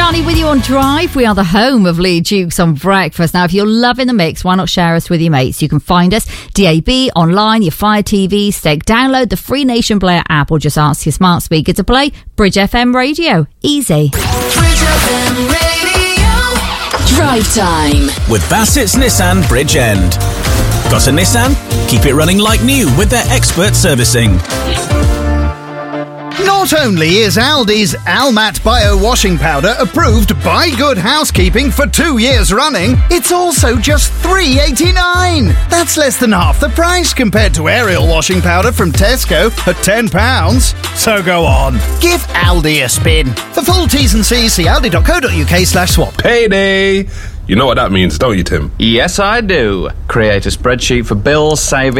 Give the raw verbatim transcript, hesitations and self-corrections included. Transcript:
Charlie with you on Drive. We are the home of Lee Dukes on breakfast. Now, if you're loving the mix, why not share us with your mates? You can find us D A B, online, your Fire T V stick. Download the free Nation Player app or just ask your smart speaker to play Bridge F M Radio. Easy. Bridge F M Radio. Drive time with Bassett's Nissan Bridgend. Got a Nissan? Keep it running like new with their expert servicing. Not only is Aldi's Almat Bio Washing Powder approved by Good Housekeeping for two years running, it's also just three pounds eighty-nine. That's less than half the price compared to Ariel washing powder from Tesco at ten pounds. So go on, give Aldi a spin. For full T's and C's, see aldi.co.uk slash swap. Payday! You know what that means, don't you, Tim? Yes, I do. Create a spreadsheet for bills, savings,